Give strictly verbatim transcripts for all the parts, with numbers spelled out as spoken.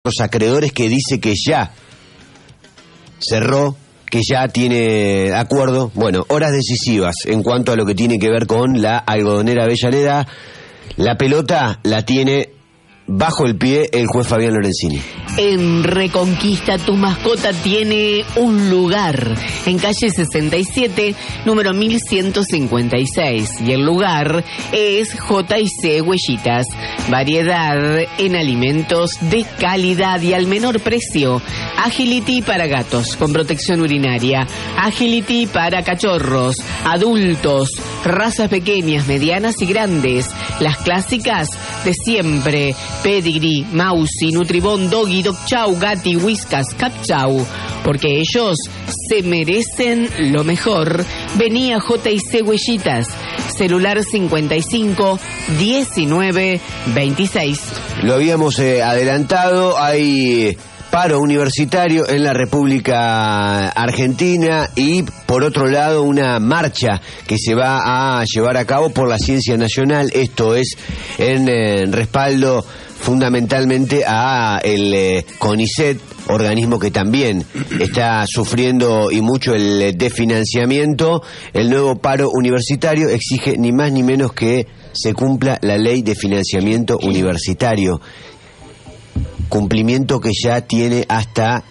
los acreedores, que dice que ya cerró, que ya tiene acuerdo. Bueno, horas decisivas en cuanto a lo que tiene que ver con la algodonera Avellaneda. La pelota la tiene bajo el pie el juez Fabián Lorenzini. En Reconquista tu mascota tiene un lugar, en calle sesenta y siete, número mil ciento cincuenta y seis, y el lugar es J y C Huellitas, variedad en alimentos de calidad y al menor precio. Agility para gatos con protección urinaria, Agility para cachorros, adultos, razas pequeñas, medianas y grandes, las clásicas de siempre: Pedigree, Mausi, Nutribón, Doggy, Dog Chow, Gatti, Whiskas, Cat Chow, porque ellos se merecen lo mejor. Vení a J y C Huellitas, celular cincuenta y cinco, diecinueve, veintiséis. Lo habíamos eh, adelantado, hay paro universitario en la República Argentina y, por otro lado, una marcha que se va a llevar a cabo por la ciencia nacional. Esto es en, en respaldo fundamentalmente a el eh, CONICET, organismo que también está sufriendo y mucho el desfinanciamiento. El nuevo paro universitario exige ni más ni menos que se cumpla la ley de financiamiento universitario, cumplimiento que ya tiene hasta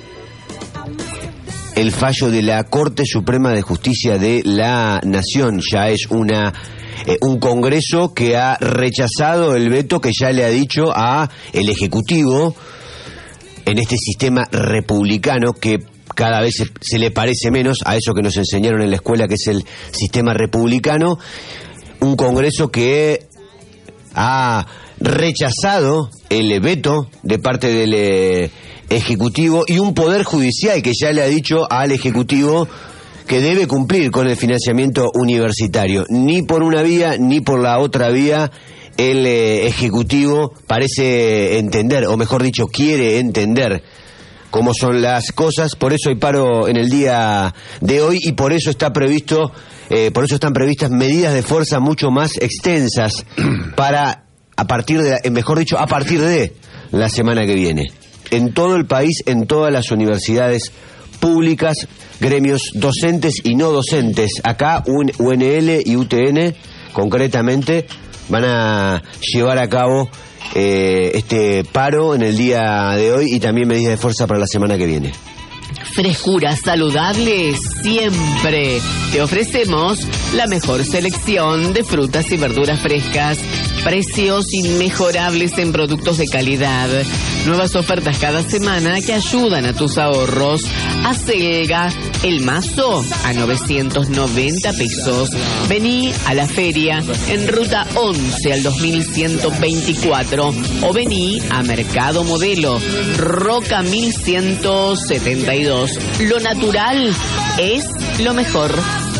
el fallo de la Corte Suprema de Justicia de la Nación. Ya es una eh, un Congreso que ha rechazado el veto que ya le ha dicho a el Ejecutivo en este sistema republicano que cada vez se, se le parece menos a eso que nos enseñaron en la escuela, que es el sistema republicano. Un Congreso que ha rechazado el veto de parte del eh, Ejecutivo, y un Poder Judicial que ya le ha dicho al Ejecutivo que debe cumplir con el financiamiento universitario. Ni por una vía ni por la otra vía el eh, Ejecutivo parece entender, o mejor dicho, quiere entender cómo son las cosas. Por eso hay paro en el día de hoy y por eso está previsto, eh, por eso están previstas medidas de fuerza mucho más extensas para a partir de, la, mejor dicho, a partir de la semana que viene. En todo el país, en todas las universidades públicas, gremios docentes y no docentes. Acá U N L y U T N, concretamente, van a llevar a cabo eh, este paro en el día de hoy y también medidas de fuerza para la semana que viene. Frescura saludable siempre. Te ofrecemos la mejor selección de frutas y verduras frescas, precios inmejorables en productos de calidad, nuevas ofertas cada semana que ayudan a tus ahorros. Acelga el mazo a novecientos noventa pesos. Vení a la feria en ruta once al dos mil ciento veinticuatro o vení a Mercado Modelo, Roca mil ciento setenta y dos. Lo natural es lo mejor.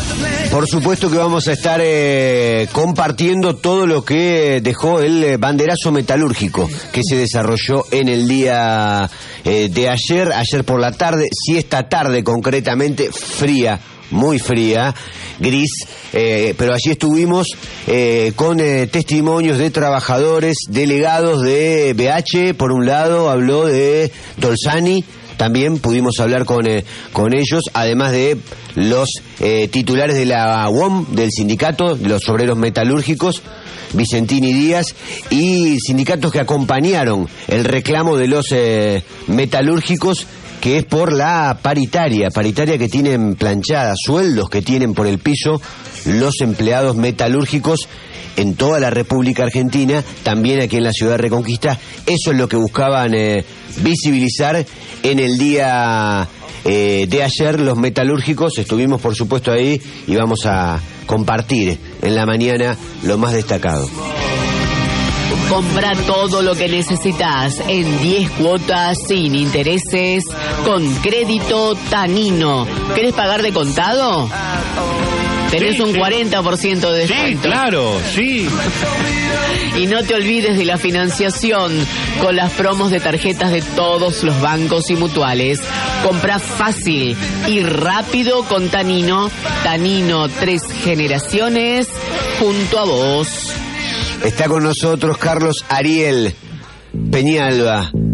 Por supuesto que vamos a estar eh, compartiendo todo lo que dejó el banderazo metalúrgico que se desarrolló en el día eh, de ayer, ayer por la tarde, sí, esta tarde concretamente, fría, muy fría, gris, eh, pero allí estuvimos eh, con eh, testimonios de trabajadores, delegados de B H, por un lado habló de Dolzani. También pudimos hablar con, eh, con ellos, además de los eh, titulares de la U O M, del sindicato, de los obreros metalúrgicos, Vicentini Díaz, y sindicatos que acompañaron el reclamo de los eh, metalúrgicos, que es por la paritaria, paritaria que tienen planchada, sueldos que tienen por el piso los empleados metalúrgicos en toda la República Argentina, también aquí en la ciudad de Reconquista. Eso es lo que buscaban eh, visibilizar en el día eh, de ayer los metalúrgicos. Estuvimos, por supuesto, ahí y vamos a compartir en la mañana lo más destacado. Compra todo lo que necesitas en diez cuotas sin intereses con crédito Tanino. ¿Querés pagar de contado? Tenés sí, un sí. cuarenta por ciento de descuento. Sí, claro, sí. Y no te olvides de la financiación con las promos de tarjetas de todos los bancos y mutuales. Comprá fácil y rápido con Tanino. Tanino, tres generaciones junto a vos. Está con nosotros Carlos Ariel Peñalba,